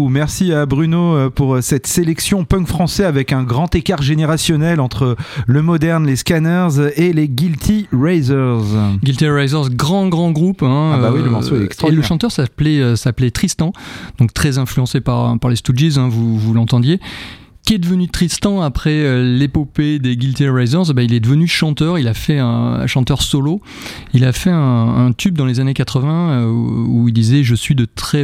Merci à Bruno pour cette sélection punk français avec un grand écart générationnel entre le moderne, les Scanners et les Guilty Razors. Guilty Razors, grand groupe. Hein, ah bah oui, le morceau est extraordinaire. Et le chanteur s'appelait Tristan, donc très influencé par les Stooges, hein, vous l'entendiez. Qui est devenu Tristan après l'épopée des Guilty Razors, il est devenu chanteur, il a fait un chanteur solo, il a fait un tube dans les années 80 où il disait je suis de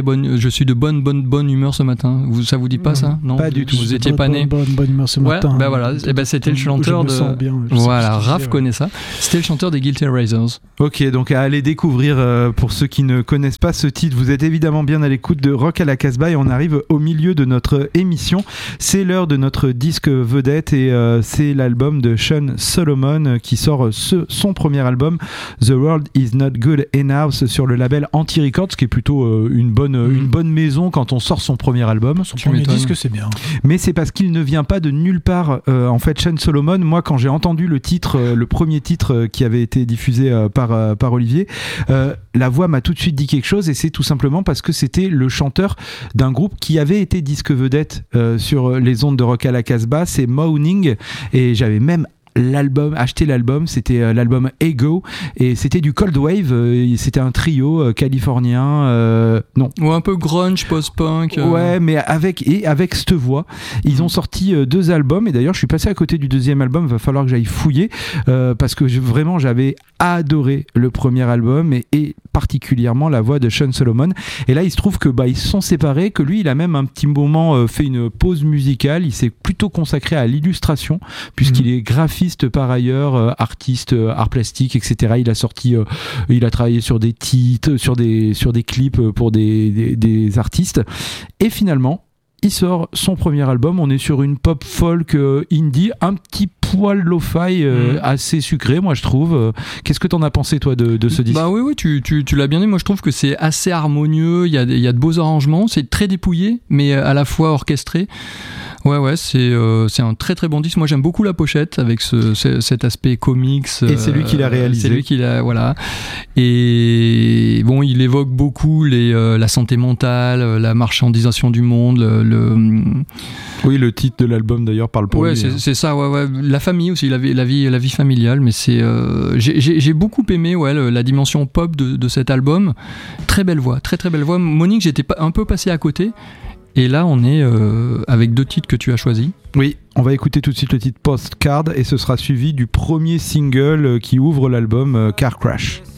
bonne humeur ce matin. Ça vous dit pas ça? Non, pas du tout. Vous étiez pas né. Bonne humeur ce matin. Ouais, voilà, c'était le chanteur je me sens bien, voilà, Raph connaît ça. C'était le chanteur des Guilty Razors. Ok, donc à aller découvrir pour ceux qui ne connaissent pas ce titre. Vous êtes évidemment bien à l'écoute de Rock à la Casbah et on arrive au milieu de notre émission. C'est l'heure de notre disque vedette et c'est l'album de Sean Solomon qui sort son premier album The World Is Not Good Enough sur le label Anti-Records, qui est plutôt une bonne maison quand on sort son premier album. Son premier disque, c'est bien. Mais c'est parce qu'il ne vient pas de nulle part. En fait, Sean Solomon, moi quand j'ai entendu le premier titre qui avait été diffusé par Olivier, la voix m'a tout de suite dit quelque chose et c'est tout simplement parce que c'était le chanteur d'un groupe qui avait été disque vedette sur les ondes de Rock à la Casbah, c'est Moaning, et j'avais même acheté l'album, c'était l'album Ego et c'était du Cold Wave, c'était un trio californien ou un peu grunge, post-punk ouais, mais avec cette voix. Ils ont sorti 2 albums et d'ailleurs je suis passé à côté du deuxième album, va falloir que j'aille fouiller parce que vraiment j'avais adoré le premier album et particulièrement la voix de Sean Solomon. Et là il se trouve que ils se sont séparés, que lui il a même un petit moment fait une pause musicale, il s'est plutôt consacré à l'illustration puisqu'il est graphiste par ailleurs, artiste, art plastique, etc. Il a travaillé sur des titres, sur des clips pour des artistes. Et finalement, il sort son premier album. On est sur une pop folk indie, un petit poil lo-fi assez sucré, moi je trouve. Qu'est-ce que t'en as pensé toi de ce disque? Oui, tu l'as bien dit. Moi je trouve que c'est assez harmonieux. Il y a de beaux arrangements. C'est très dépouillé, mais à la fois orchestré. Ouais, c'est un très très bon disque. Moi j'aime beaucoup la pochette avec cet aspect comics. Et c'est lui qui l'a réalisé. C'est lui qui l'a, voilà. Et bon, il évoque beaucoup la santé mentale, la marchandisation du monde. Oui, le titre de l'album d'ailleurs parle pour lui. C'est ça. Ouais. La famille aussi, la vie familiale. Mais j'ai beaucoup aimé la dimension pop de cet album. Très belle voix, très très belle voix. Monique, j'étais un peu passé à côté. Et là, on est avec 2 titres que tu as choisis. Oui, on va écouter tout de suite le titre Postcard et ce sera suivi du premier single qui ouvre l'album Car Crash.